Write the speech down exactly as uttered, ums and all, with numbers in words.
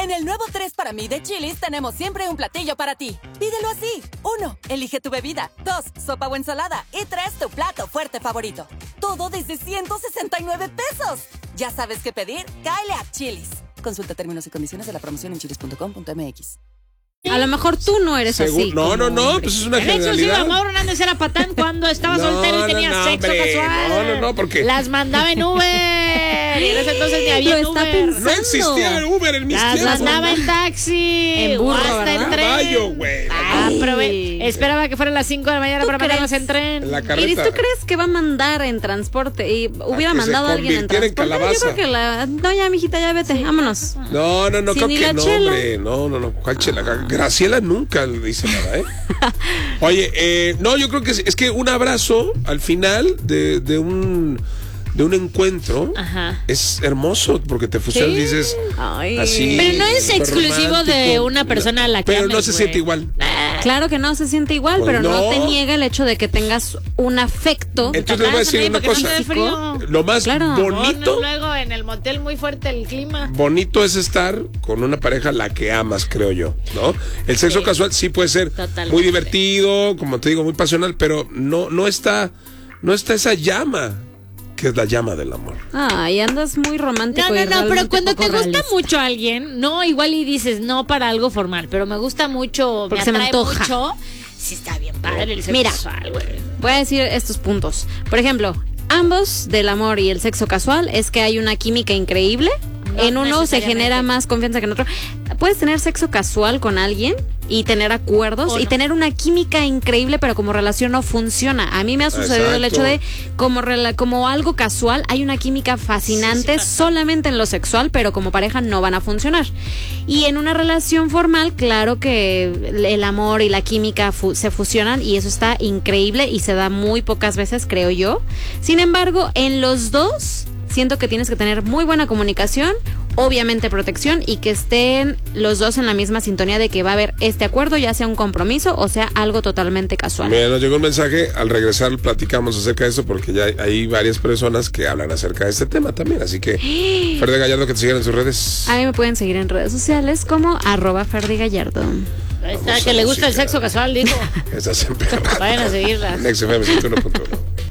En el nuevo tres para mí de Chili's tenemos siempre un platillo para ti. Pídelo así. Uno, elige tu bebida. Dos, sopa o ensalada. Y tres, tu plato fuerte favorito. Todo desde ciento sesenta y nueve pesos. ¿Ya sabes qué pedir? Cáele a Chili's. Consulta términos y condiciones de la promoción en chilis punto com punto m x. A lo mejor tú no eres Según, así. No, no, no, pues es una En generalidad. exclusiva, Mauro Hernández era patán cuando estaba No, soltero y tenía no, no, sexo hombre, casual. no, no, no, porque- Las mandaba en Uber. Y en ese entonces ni había Lo está Uber. pensando. No existía el Uber en mis Las tiempos. mandaba en taxi. En burro, o hasta ¿verdad? en tren. Caballo, güey. Ah, pero ve, esperaba que fueran las cinco de la mañana ¿Tú para mandarnos crees? en tren. En la Iris, carreta. ¿tú crees que va a mandar en transporte? Y hubiera que se mandado a alguien en convirtiera en transporte. calabaza. Yo creo que la. No, ya, mijita, ya vete, vámonos. No, no, no, Si creo ni que la no, chela. hombre. No, no, no. ¿Cuál chela? Graciela nunca le dice nada, ¿eh? Oye, eh, no, yo creo que es, es que un abrazo al final de, de un de un encuentro Ajá. es hermoso porque te fusionas y dices Ay. así. Pero no es súper exclusivo de romántico. una persona a la que Pero ames, no se güey. siente igual. Claro que no se siente igual, Pues pero no. no. te niega el hecho de que tengas un afecto. Entonces les voy a decir Abrázame, una porque no cosa. te dé frío. Lo más Claro. bonito, Oh, no, luego en el motel muy fuerte el clima. bonito es estar con una pareja a la que amas, creo yo, ¿no? El sexo Sí. casual sí puede ser Totalmente. muy divertido, como te digo, muy pasional, pero no, no está, no está esa llama que es la llama del amor. Ay, andas muy romántico. No, no, y no, pero realmente cuando te poco gusta realista. mucho a alguien, no, igual y dices, no para algo formal, pero me gusta mucho, Porque me se me atrae antoja. mucho. Sí está bien padre el sexo Mira. casual, güey. Voy a decir estos puntos. Por ejemplo, ambos del amor y el sexo casual es que hay una química increíble. No en uno se necesariamente. genera más confianza que en otro. Puedes tener sexo casual con alguien y tener acuerdos O y no. tener una química increíble, pero como relación no funciona. A mí me ha sucedido el hecho Exacto. de como rela- como algo casual hay una química fascinante Sí, sí, solamente en lo sexual, pero como pareja no van a funcionar. Y en una relación formal, claro que el amor y la química fu- se fusionan y eso está increíble y se da muy pocas veces, creo yo. Sin embargo, en los dos siento que tienes que tener muy buena comunicación, obviamente protección y que estén los dos en la misma sintonía de que va a haber este acuerdo, ya sea un compromiso o sea algo totalmente casual. Mira, nos llegó un mensaje, al regresar platicamos acerca de eso porque ya hay, hay varias personas que hablan acerca de este tema también, así que Fer de Gallardo, que te sigan en sus redes. A mí me pueden seguir en redes sociales como arroba Ferdi Gallardo. Ahí está, Vamos que a le gusta el música. sexo casual, dijo. Estás en perra. Vayan a seguirla. En X F M ciento uno punto uno.